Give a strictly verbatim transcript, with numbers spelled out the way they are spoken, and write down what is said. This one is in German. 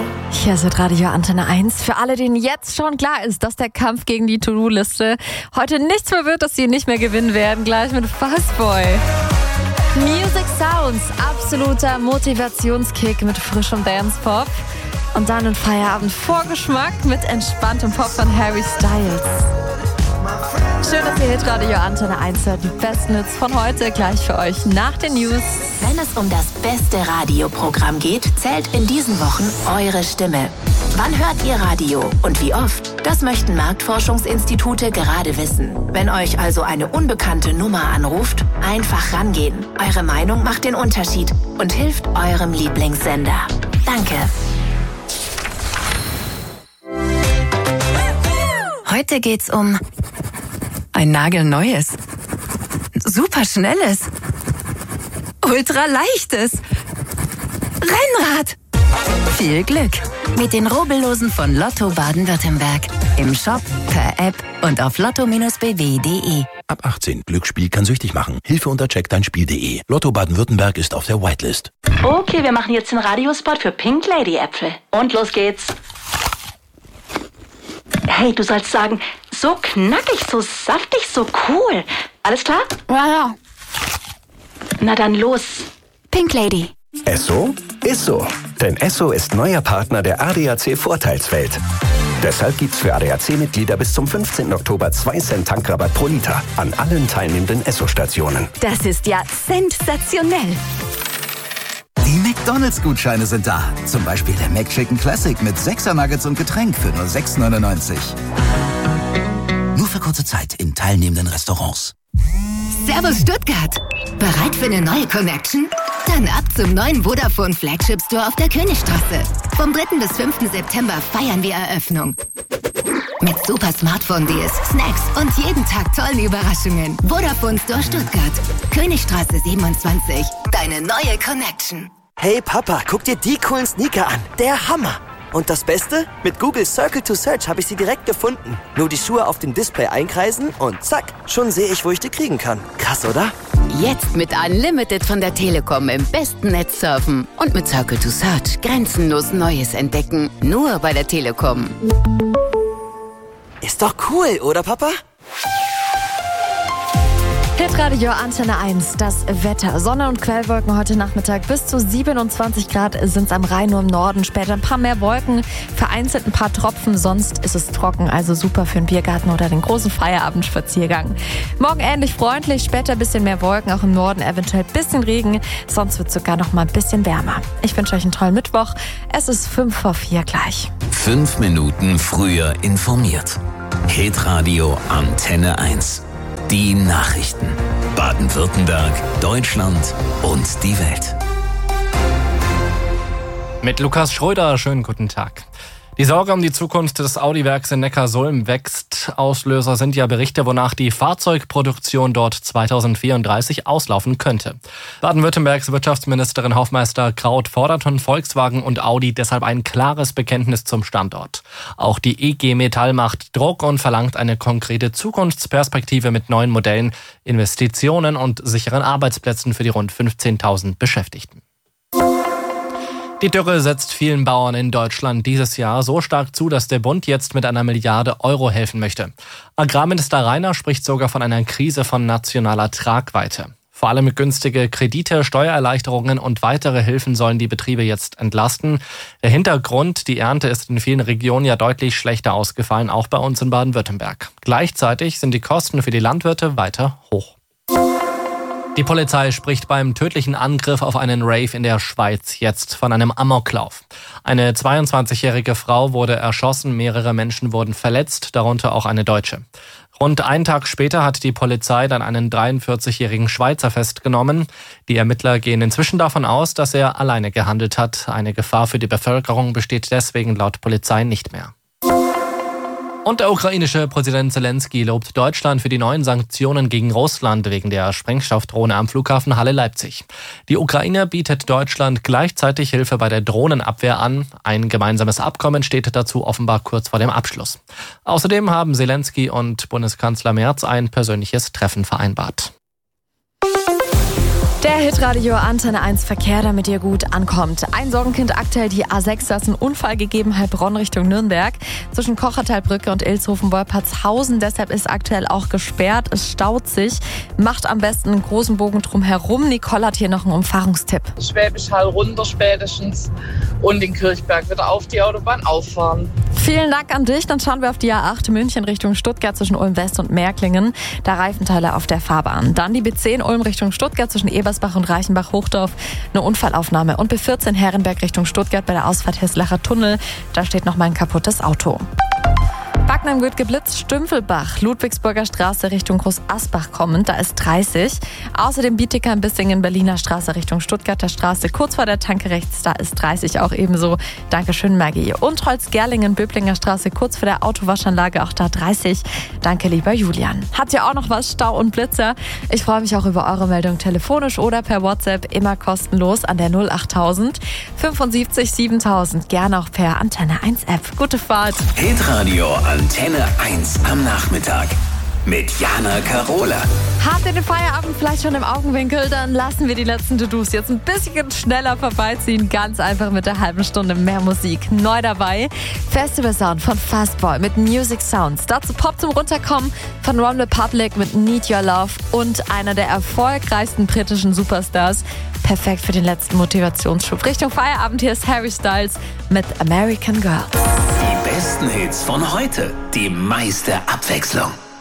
Hier ist Radio Antenne eins. Für alle, denen jetzt schon klar ist, dass der Kampf gegen die To-Do-Liste heute nichts mehr wird, dass sie nicht mehr gewinnen werden, gleich mit Fastboy. Music Sounds, absoluter Motivationskick mit frischem Dance-Pop. Und dann ein Feierabend-Vorgeschmack mit entspanntem Pop von Harry Styles. Schön, dass ihr Hitradio Antenne eins hört. Die besten Hits von heute gleich für euch nach den News. Wenn es um das beste Radioprogramm geht, zählt in diesen Wochen eure Stimme. Wann hört ihr Radio und wie oft? Das möchten Marktforschungsinstitute gerade wissen. Wenn euch also eine unbekannte Nummer anruft, einfach rangehen. Eure Meinung macht den Unterschied und hilft eurem Lieblingssender. Danke. Heute geht's um ein nagelneues, superschnelles, ultraleichtes Rennrad. Viel Glück mit den Rubbellosen von Lotto Baden-Württemberg. Im Shop, per App und auf lotto Bindestrich b w punkt d e. Ab achtzehn. Glücksspiel kann süchtig machen. Hilfe unter check dein spiel punkt d e. Lotto Baden-Württemberg ist auf der Whitelist. Okay, wir machen jetzt den Radiospot für Pink Lady Äpfel. Und los geht's. Hey, du sollst sagen, so knackig, so saftig, so cool. Alles klar? Ja, ja. Na dann los. Pink Lady. Esso ist so. Denn Esso ist neuer Partner der A D A C-Vorteilswelt. Deshalb gibt's für A D A C-Mitglieder bis zum fünfzehnten Oktober zwei Cent Tankrabatt pro Liter an allen teilnehmenden Esso-Stationen. Das ist ja sensationell. Die McDonalds-Gutscheine sind da. Zum Beispiel der McChicken Classic mit sechser Nuggets und Getränk für nur sechs neunundneunzig. Nur für kurze Zeit in teilnehmenden Restaurants. Servus Stuttgart. Bereit für eine neue Connection? Dann ab zum neuen Vodafone Flagship Store auf der Königstraße. Vom dritten bis fünften September feiern wir Eröffnung. Mit super Smartphone-Deals, Snacks und jeden Tag tollen Überraschungen. Vodafone Store Stuttgart. Königstraße siebenundzwanzig. Deine neue Connection. Hey Papa, guck dir die coolen Sneaker an. Der Hammer. Und das Beste? Mit Google Circle to Search habe ich sie direkt gefunden. Nur die Schuhe auf dem Display einkreisen und zack, schon sehe ich, wo ich die kriegen kann. Krass, oder? Jetzt mit Unlimited von der Telekom im besten Netz surfen. Und mit Circle to Search grenzenlos Neues entdecken. Nur bei der Telekom. Ist doch cool, oder Papa? Hitradio Antenne eins, das Wetter. Sonne und Quellwolken heute Nachmittag. Bis zu siebenundzwanzig Grad sind es am Rhein, nur im Norden. Später ein paar mehr Wolken, vereinzelt ein paar Tropfen. Sonst ist es trocken, also super für den Biergarten oder den großen Feierabendspaziergang. Morgen ähnlich freundlich, später ein bisschen mehr Wolken, auch im Norden eventuell ein bisschen Regen. Sonst wird es sogar noch mal ein bisschen wärmer. Ich wünsche euch einen tollen Mittwoch. Es ist fünf vor vier gleich. Fünf Minuten früher informiert. Hitradio Antenne eins. Die Nachrichten. Baden-Württemberg, Deutschland und die Welt. Mit Lukas Schröder, schönen guten Tag. Die Sorge um die Zukunft des Audi-Werks in Neckarsulm wächst. Auslöser sind ja Berichte, wonach die Fahrzeugproduktion dort zweitausendvierunddreißig auslaufen könnte. Baden-Württembergs Wirtschaftsministerin Hofmeister Kraut fordert von Volkswagen und Audi deshalb ein klares Bekenntnis zum Standort. Auch die E G Metall macht Druck und verlangt eine konkrete Zukunftsperspektive mit neuen Modellen, Investitionen und sicheren Arbeitsplätzen für die rund fünfzehntausend Beschäftigten. Die Dürre setzt vielen Bauern in Deutschland dieses Jahr so stark zu, dass der Bund jetzt mit einer Milliarde Euro helfen möchte. Agrarminister Rainer spricht sogar von einer Krise von nationaler Tragweite. Vor allem günstige Kredite, Steuererleichterungen und weitere Hilfen sollen die Betriebe jetzt entlasten. Der Hintergrund, die Ernte ist in vielen Regionen ja deutlich schlechter ausgefallen, auch bei uns in Baden-Württemberg. Gleichzeitig sind die Kosten für die Landwirte weiter hoch. Die Polizei spricht beim tödlichen Angriff auf einen Rave in der Schweiz jetzt von einem Amoklauf. Eine zweiundzwanzigjährige Frau wurde erschossen, mehrere Menschen wurden verletzt, darunter auch eine Deutsche. Rund einen Tag später hat die Polizei dann einen dreiundvierzigjährigen Schweizer festgenommen. Die Ermittler gehen inzwischen davon aus, dass er alleine gehandelt hat. Eine Gefahr für die Bevölkerung besteht deswegen laut Polizei nicht mehr. Und der ukrainische Präsident Zelensky lobt Deutschland für die neuen Sanktionen gegen Russland wegen der Sprengstoffdrohne am Flughafen Halle-Leipzig. Die Ukraine bietet Deutschland gleichzeitig Hilfe bei der Drohnenabwehr an. Ein gemeinsames Abkommen steht dazu offenbar kurz vor dem Abschluss. Außerdem haben Zelensky und Bundeskanzler Merz ein persönliches Treffen vereinbart. Der Hitradio Antenne eins Verkehr, damit ihr gut ankommt. Ein Sorgenkind aktuell die A sechs, da ist ein Unfall gegeben, Heilbronn Richtung Nürnberg. Zwischen Kochertalbrücke und Ilshofen-Wolpertshausen. Deshalb ist aktuell auch gesperrt. Es staut sich. Macht am besten einen großen Bogen drum herum. Nicole hat hier noch einen Umfahrungstipp. Schwäbisch Hall runter spätestens und den Kirchberg wieder auf die Autobahn auffahren. Vielen Dank an dich. Dann schauen wir auf die A acht München Richtung Stuttgart zwischen Ulm West und Märklingen. Da Reifenteile auf der Fahrbahn. Dann die B zehn Ulm Richtung Stuttgart zwischen Ebersbach und Reichenbach-Hochdorf. Eine Unfallaufnahme. Und B vierzehn Herrenberg Richtung Stuttgart bei der Ausfahrt Hislacher Tunnel. Da steht noch mal ein kaputtes Auto. Backnang wird geblitzt, Stümpfelbach, Ludwigsburger Straße Richtung Großasbach kommend, da ist dreißig. Außerdem Bietigheim Bissingen, Berliner Straße Richtung Stuttgarter Straße, kurz vor der Tanke rechts, da ist dreißig auch ebenso. Dankeschön, Maggie. Und Holz-Gerlingen, Böblinger Straße, kurz vor der Autowaschanlage, auch da dreißig. Danke, lieber Julian. Habt ihr auch noch was, Stau und Blitzer? Ich freue mich auch über eure Meldung telefonisch oder per WhatsApp, immer kostenlos an der null achttausend fünfundsiebzig siebentausend, gerne auch per Antenne eins App. Gute Fahrt. Hitradio Antenne eins am Nachmittag mit Jana Karola. Habt ihr den Feierabend vielleicht schon im Augenwinkel? Dann lassen wir die letzten To-Dos jetzt ein bisschen schneller vorbeiziehen. Ganz einfach mit der halben Stunde mehr Musik. Neu dabei Festival Sound von Fastboy mit Music Sounds. Dazu Pop zum Runterkommen von One Republic mit Need Your Love und einer der erfolgreichsten britischen Superstars. Perfekt für den letzten Motivationsschub. Richtung Feierabend, hier ist Harry Styles mit American Girl. Die besten Hits von heute, die meiste Abwechslung.